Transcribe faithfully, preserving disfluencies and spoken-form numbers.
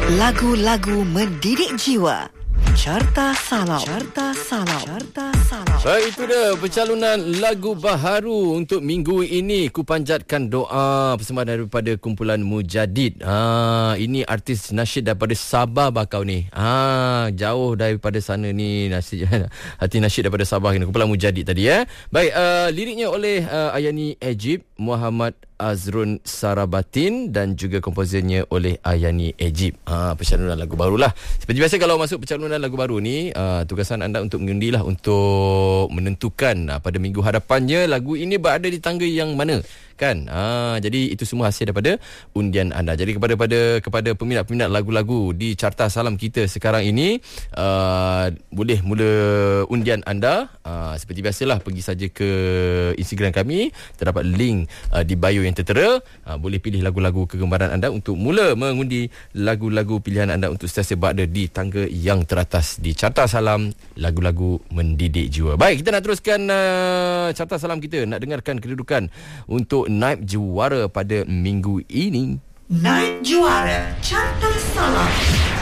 Lagu-lagu mendidik jiwa. Carta Salam. Carta Salam. Carta Salam. Baik, itu dia pencalonan lagu baharu untuk minggu ini. Ku panjatkan doa persembahan daripada kumpulan Mujadid. Ha, ini artis nasyid daripada Sabah bakau ni. Ha, jauh daripada sana ni nasyid, hati nasyid daripada Sabah ni, kumpulan Mujadid tadi ya. Baik, uh, liriknya oleh uh, Ayani Egypt, Muhammad Azrun Sarabatin dan juga komposernya oleh Ayani Egypt. Ha, pencalonan lagu barulah. Seperti biasa kalau masuk pencalonan lagu baru ni, uh, tugasan anda untuk mengundilah untuk menentukan uh, pada minggu hadapannya lagu ini berada di tangga yang mana, kan? Ha, jadi itu semua hasil daripada undian anda. Jadi kepada pada kepada peminat-peminat lagu-lagu di Carta Salam kita sekarang ini, uh, boleh mula undian anda. Uh, seperti biasalah, pergi saja ke Instagram kami, terdapat link uh, di bio yang tertera. Uh, boleh pilih lagu-lagu kegemaran anda untuk mula mengundi lagu-lagu pilihan anda untuk sentiasa berada di tangga yang teratas di Carta Salam, lagu-lagu mendidik jiwa. Baik, kita nak teruskan uh, Carta Salam kita, nak dengarkan kedudukan untuk naib juara pada minggu ini. Naib juara Carta Salam.